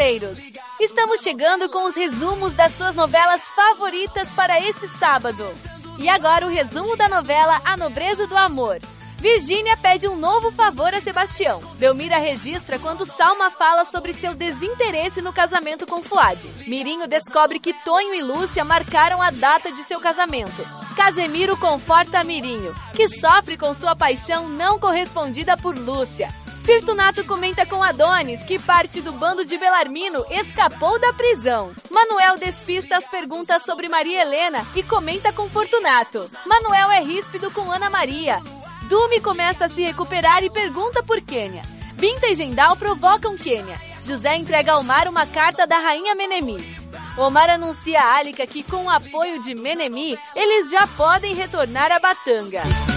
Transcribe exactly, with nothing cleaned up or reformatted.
brasileiros! Estamos chegando com os resumos das suas novelas favoritas para esse sábado. E agora o resumo da novela A Nobreza do Amor. Virgínia pede um novo favor a Sebastião. Belmira registra quando Salma fala sobre seu desinteresse no casamento com Fuad. Mirinho descobre que Tonho e Lúcia marcaram a data de seu casamento. Casemiro conforta Mirinho, que sofre com sua paixão não correspondida por Lúcia. Fortunato comenta com Adonis, que parte do bando de Belarmino escapou da prisão. Manuel despista as perguntas sobre Maria Helena e comenta com Fortunato. Manuel é ríspido com Ana Maria. Dumi começa a se recuperar e pergunta por Quênia. Binta e Gendal provocam Quênia. José entrega a Omar uma carta da rainha Menemi. Omar anuncia a Alika que, com o apoio de Menemi, eles já podem retornar a Batanga.